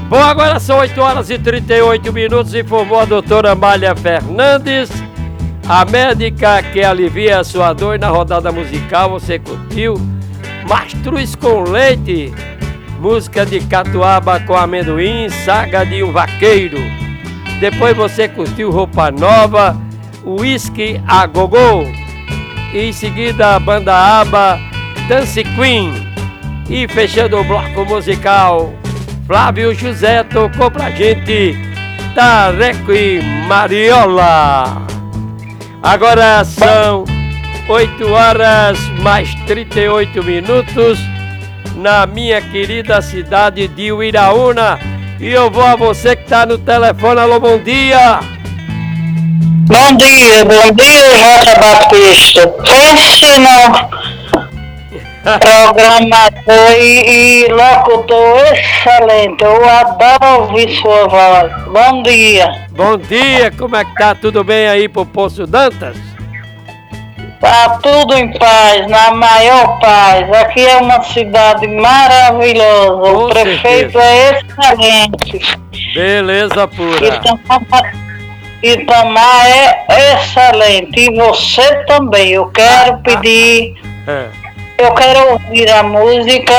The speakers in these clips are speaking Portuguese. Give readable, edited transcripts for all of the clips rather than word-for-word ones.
Bom, agora são 8 horas e 38 minutos, informou a doutora Amália Fernandes, a médica que alivia a sua dor. Na rodada musical você curtiu Mastruz com Leite, música de Catuaba com Amendoim, Saga de um Vaqueiro. Depois você curtiu Roupa Nova, Whisky a Gogô. E em seguida a banda ABBA, Dance Queen. E fechando o bloco musical, Flávio José tocou pra gente Tareco e Mariola. Agora são 8 horas mais 38 minutos na minha querida cidade de Uiraúna. E eu vou a você que está no telefone. Alô, bom dia! Bom dia, Jota Batista. Pense no programador e locutor excelente. Eu adoro ouvir sua voz. Bom dia. Bom dia, como é que tá? Tudo bem aí pro Poço Dantas? Tá tudo em paz, na maior paz. Aqui é uma cidade maravilhosa. Com o prefeito certeza. é excelente. Beleza pura. Itamar é excelente. E você também. Eu quero pedir. Eu quero ouvir a música.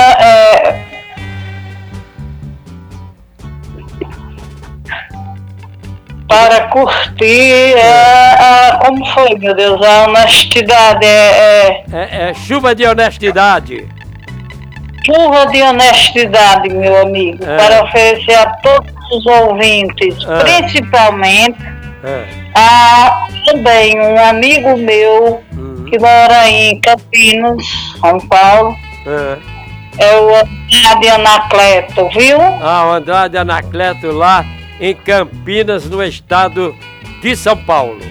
Para curtir como foi, meu Deus, a honestidade É chuva de honestidade. Chuva de honestidade, meu amigo, para oferecer a todos os ouvintes, principalmente a também um amigo meu que mora em Campinas, São Paulo. É o Andrade Anacleto, viu? O Andrade Anacleto lá em Campinas, no estado de São Paulo.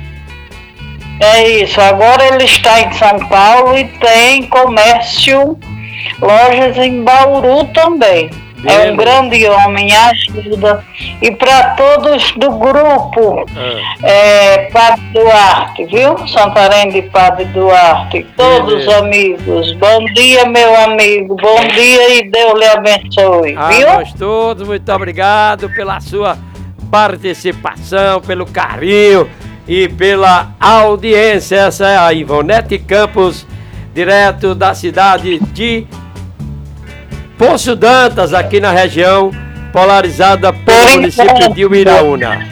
É isso, agora ele está em São Paulo e tem comércio, lojas em Bauru também. É um grande homem, ajuda. E para todos do grupo, Padre Duarte, viu? Santarém de Padre Duarte, todos amigos. Bom dia, meu amigo, bom dia e Deus lhe abençoe, viu? Nós todos, muito obrigado pela sua participação, pelo carinho e pela audiência. Essa é a Ivonete Campos, direto da cidade de Poço Dantas, aqui na região polarizada pelo município de Uiraúna.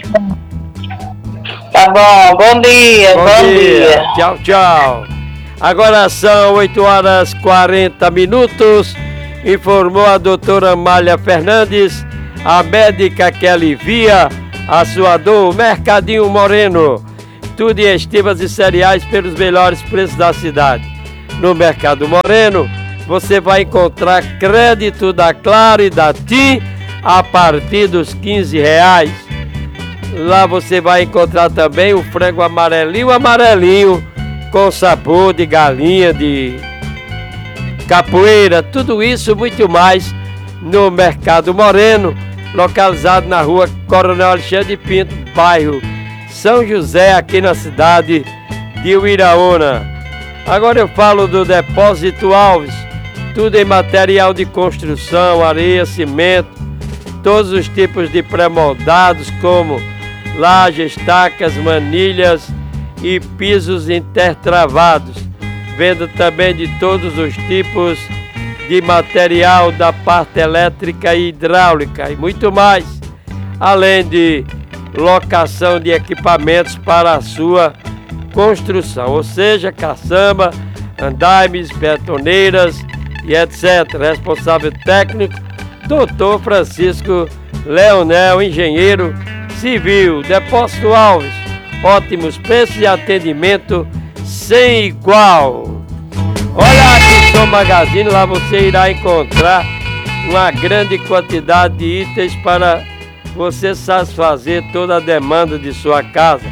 Tá bom, bom dia, bom dia. Tchau, tchau. Agora são 8 horas 40 minutos, informou a doutora Amália Fernandes, a médica que alivia a sua dor. Mercadinho Moreno, tudo em estivas e cereais pelos melhores preços da cidade. No Mercado Moreno, você vai encontrar crédito da Claro e da TIM a partir dos R$15. Lá você vai encontrar também o frango amarelinho, com sabor de galinha, de capoeira, tudo isso muito mais no Mercado Moreno, localizado na rua Coronel Alexandre Pinto, bairro São José, aqui na cidade de Uiraúna. Agora eu falo do Depósito Alves, tudo em material de construção, areia, cimento, todos os tipos de pré-moldados como lajes, estacas, manilhas e pisos intertravados. Venda também de todos os tipos de material da parte elétrica e hidráulica e muito mais, além de locação de equipamentos para a sua construção, ou seja, caçamba, andaimes, betoneiras e etc. Responsável técnico, Dr. Francisco Leonel, engenheiro civil. Depósito Alves, ótimos preços e atendimento sem igual. Olha aqui no Magazine, lá você irá encontrar uma grande quantidade de itens para você satisfazer toda a demanda de sua casa.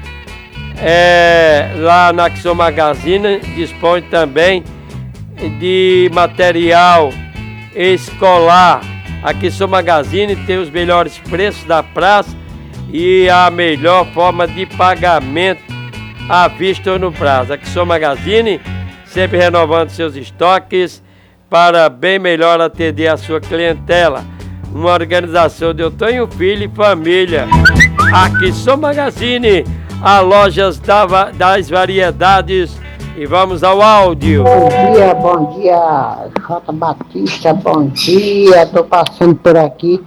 Lá na Axon Magazine dispõe também de material escolar. A Axon Magazine tem os melhores preços da praça e a melhor forma de pagamento à vista ou no prazo. A Axon Magazine sempre renovando seus estoques para bem melhor atender a sua clientela. uma organização de Antônio Filho e família. Aqui Som Magazine, a lojas das variedades. E vamos ao áudio. Bom dia, J. Batista, bom dia. Estou passando por aqui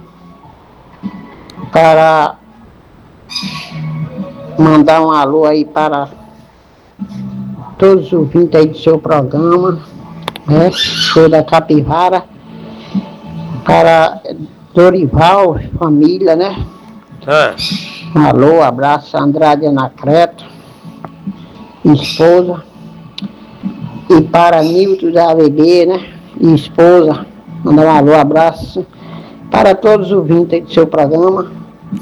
para mandar um alô aí para todos os ouvintes aí do seu programa, né? Show da Capivara, para Dorival, família, né? Alô, abraço, Andrade Anacleto, esposa. E para Nilton da AVB, né? E esposa, mandar um alô, abraço para todos os ouvintes do seu programa.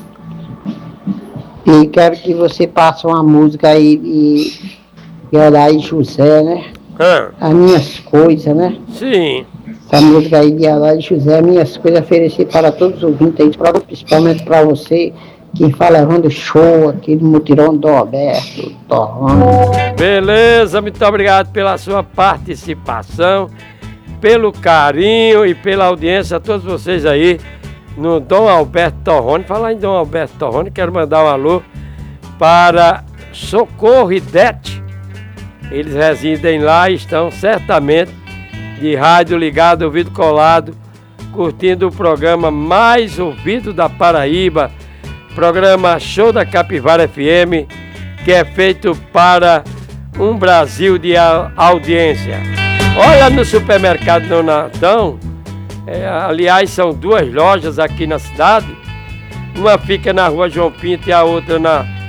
E quero que você passe uma música aí de Adair José, né? As minhas coisas, né? Sim. Essa música aí de Adair José, minhas coisas, oferecer para todos os ouvintes aí, principalmente para você, que fala levando show aqui no Mutirão do Roberto, Torrone. Beleza, muito obrigado pela sua participação, pelo carinho e pela audiência a todos vocês aí no Dom Alberto Torrone. Falar em Dom Alberto Torrone, quero mandar um alô para Socorro e Dete. Eles residem lá e estão certamente de rádio ligado, ouvido colado, curtindo o programa mais ouvido da Paraíba, programa Show da Capivara FM, que é feito para um Brasil de audiência. Olha, no supermercado Nonatão, aliás, são duas lojas aqui na cidade. Uma fica na rua João Pinto e a outra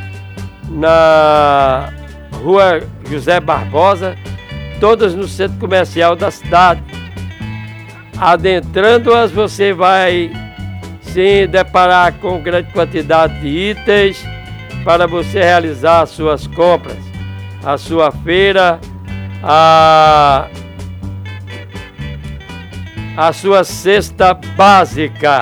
na rua José Barbosa, todas no centro comercial da cidade. Adentrando-as, você vai se deparar com grande quantidade de itens para você realizar as suas compras, a sua feira, a sua cesta básica.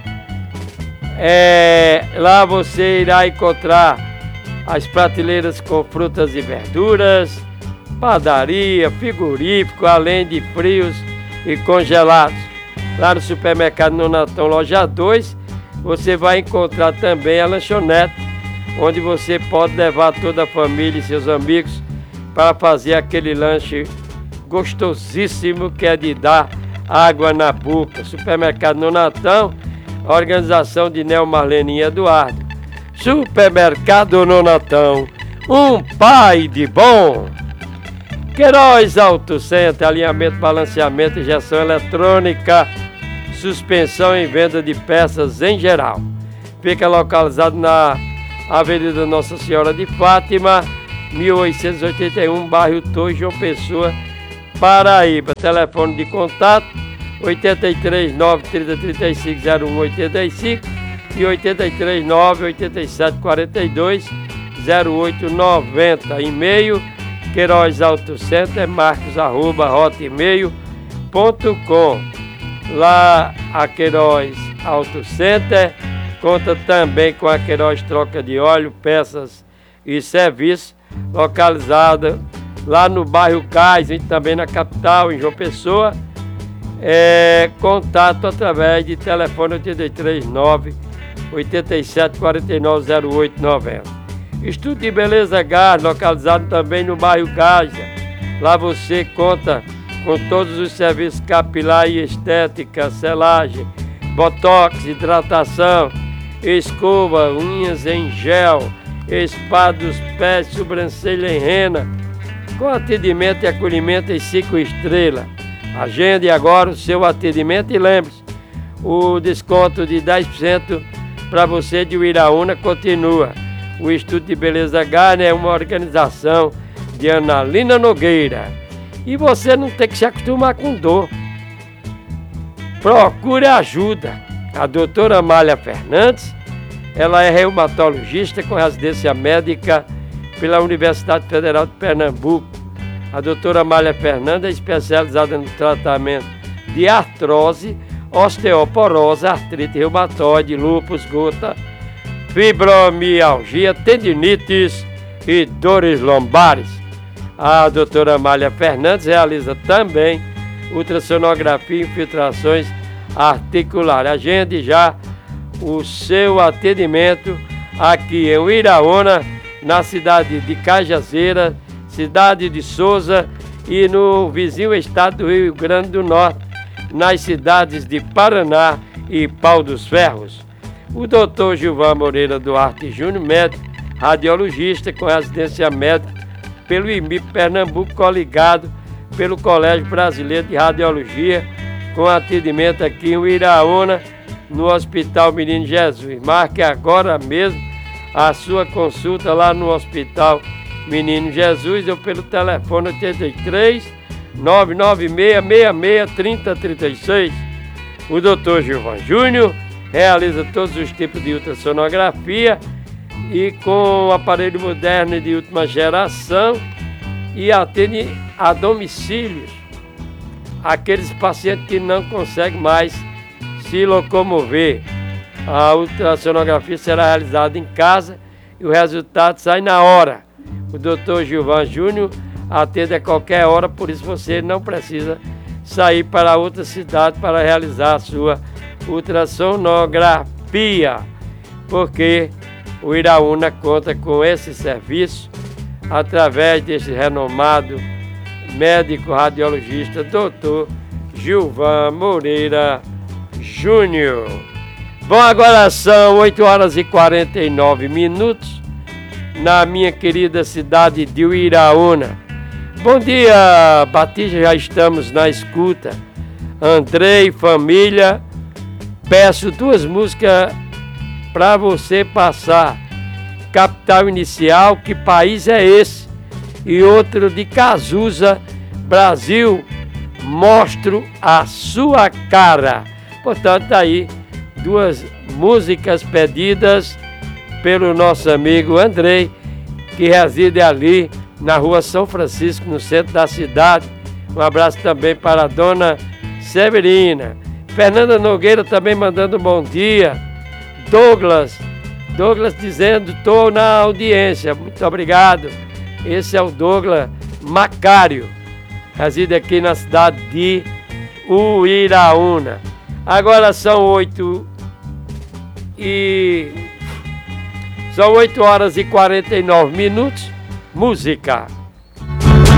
Lá você irá encontrar as prateleiras com frutas e verduras, padaria, frigorífico, além de frios e congelados. Lá no supermercado Nonatão, loja 2, você vai encontrar também a lanchonete, onde você pode levar toda a família e seus amigos para fazer aquele lanche gostosíssimo que é de dar água na boca. Supermercado Nonatão, organização de Nel Marlene Eduardo. Supermercado Nonatão, um pai de bom. Queiroz Auto Center, alinhamento, balanceamento, injeção eletrônica, suspensão e venda de peças em geral. Fica localizado na Avenida Nossa Senhora de Fátima, 1881, bairro Torre, João Pessoa, Paraíba. Telefone de contato 83 930 35 01 85 e 83 987 42 08 90. E-mail Queiroz Auto Center, marcos@hotmail.com. Lá a Queiroz Auto Center conta também com a Queiroz Troca de Óleo, Peças e Serviços, localizada lá no bairro Cais e também na capital, em João Pessoa. Contato através de telefone 83 9 87 49 08 90. Estúdio de Beleza Gás, localizado também no bairro Gásia. Lá você conta com todos os serviços capilar e estética, selagem, botox, hidratação, escova, unhas em gel, spa dos pés, sobrancelha em rena, com atendimento e acolhimento em 5 estrelas. Agende agora o seu atendimento e lembre-se, o desconto de 10% para você de Uiraúna continua. O Estúdio de Beleza Gás é uma organização de Analina Nogueira. E você não tem que se acostumar com dor. Procure ajuda. A doutora Amália Fernandes, ela é reumatologista com residência médica pela Universidade Federal de Pernambuco. A doutora Amália Fernandes é especializada no tratamento de artrose, osteoporose, artrite reumatoide, lúpus, gota, fibromialgia, tendinites e dores lombares. A doutora Amália Fernandes realiza também ultrassonografia e infiltrações articular. Agende já o seu atendimento aqui em Uiraúna, na cidade de Cajazeiras, cidade de Souza e no vizinho estado do Rio Grande do Norte, nas cidades de Paraná e Pau dos Ferros. O doutor Gilvan Moreira Duarte Júnior, médico, radiologista com residência médica pelo IMIP Pernambuco, coligado pelo Colégio Brasileiro de Radiologia, com atendimento aqui em Uiraúna, no Hospital Menino Jesus. Marque agora mesmo a sua consulta lá no Hospital Menino Jesus ou pelo telefone 83 996 66 3036. O Dr. Gilvan Júnior realiza todos os tipos de ultrassonografia e com aparelho moderno de última geração e atende a domicílios aqueles pacientes que não conseguem mais se locomover. A ultrassonografia será realizada em casa e o resultado sai na hora. O Dr. Gilvan Júnior atende a qualquer hora, por isso você não precisa sair para outra cidade para realizar a sua ultrassonografia, porque o Uiraúna conta com esse serviço através desse renomado médico radiologista Dr. Gilvan Moreira Júnior. Bom, agora são 8h49 na minha querida cidade de Uiraúna. Bom dia, Batista, já estamos na escuta. Andrei, família, peço 2 músicas para você passar. Capital Inicial, Que País é Esse? E outro de Cazuza, Brasil, Mostro a Sua Cara. Portanto, aí 2 músicas pedidas pelo nosso amigo Andrei, que reside ali na rua São Francisco, no centro da cidade. Um abraço também para a dona Severina. Fernanda Nogueira também mandando um bom dia. Douglas dizendo, estou na audiência. Muito obrigado. Esse é o Douglas Macário, reside aqui na cidade de Uiraúna. Agora são 8h49. Música.